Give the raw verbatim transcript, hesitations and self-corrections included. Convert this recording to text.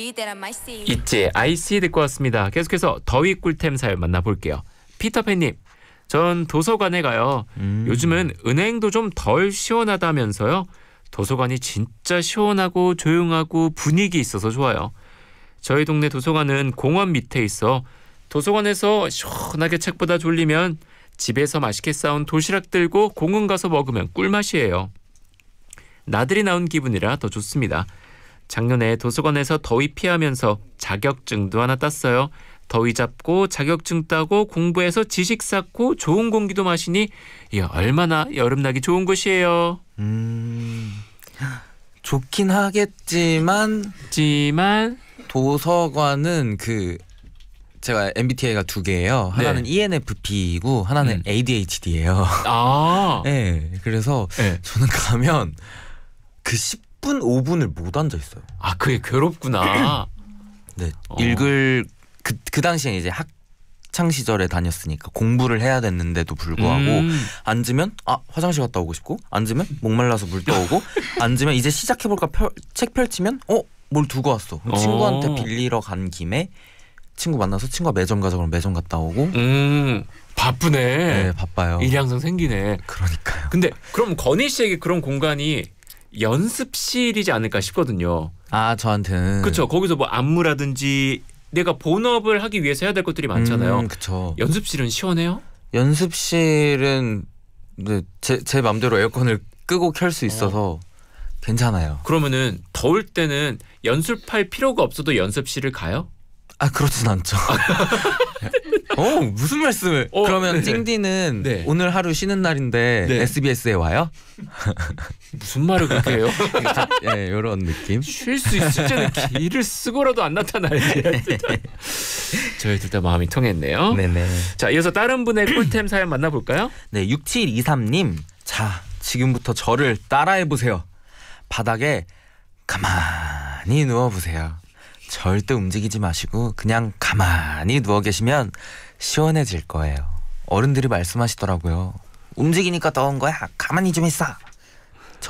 있지 아이씨 듣고 왔습니다. 계속해서 더위 꿀템 사연 만나볼게요. 피터팬님, 전 도서관에 가요. 음. 요즘은 은행도 좀 덜 시원하다면서요. 도서관이 진짜 시원하고 조용하고 분위기 있어서 좋아요. 저희 동네 도서관은 공원 밑에 있어 도서관에서 시원하게 책보다 졸리면 집에서 맛있게 싸운 도시락 들고 공원 가서 먹으면 꿀맛이에요. 나들이 나온 기분이라 더 좋습니다. 작년에 도서관에서 더위 피하면서 자격증도 하나 땄어요. 더위 잡고 자격증 따고 공부해서 지식 쌓고 좋은 공기도 마시니 이 얼마나 여름나기 좋은 곳이에요. 음, 좋긴 하겠지만 지만 도서관은 그 제가 엠비티아이가 두 개예요. 하나는 네. 이엔에프피이고 하나는 음. 에이디에이치디예요. 아, 네, 그래서 네. 저는 가면 그 십 분, 오 분을 못 앉아 있어요. 아 그게 괴롭구나. 네, 어. 읽을 그, 그 당시에 이제 학창 시절에 다녔으니까 공부를 해야 됐는데도 불구하고 음. 앉으면 아 화장실 갔다 오고 싶고 앉으면 목말라서 물 떠오고 앉으면 이제 시작해볼까 펼, 책 펼치면 어? 뭘 두고 왔어. 그럼 어. 친구한테 빌리러 간 김에 친구 만나서 친구가 매점 가자 그러면 매점 갔다 오고. 음, 바쁘네. 네, 바빠요. 일이 항상 생기네. 그러니까요. 근데 그럼 건희 씨에게 그런 공간이 연습실이지 않을까 싶거든요. 아 저한테는 그렇죠. 거기서 뭐 안무라든지 내가 본업을 하기 위해서 해야 될 것들이 많잖아요. 음, 그쵸. 연습실은 시원해요? 연습실은 네, 제, 제 맘대로 에어컨을 끄고 켤 수 있어서 어. 괜찮아요. 그러면은 더울 때는 연습할 필요가 없어도 연습실을 가요? 아 그렇진 않죠. 어 무슨 말씀을? 어, 그러면 네네. 찡디는 네. 오늘 하루 쉬는 날인데 네. 에스비에스에 와요? 무슨 말을 그렇게 해요? 예, 이런 느낌. 쉴 수 있을 때는 길을 쓰고라도 안 나타나야지. 저희 둘 다 마음이 통했네요. 네네. 자, 이어서 다른 분의 꿀템 사연 만나볼까요? 네, 육칠이삼님. 자, 지금부터 저를 따라해 보세요. 바닥에 가만히 누워 보세요. 절대 움직이지 마시고 그냥 가만히 누워 계시면 시원해질 거예요. 어른들이 말씀하시더라고요. 움직이니까 더운 거야. 가만히 좀 있어.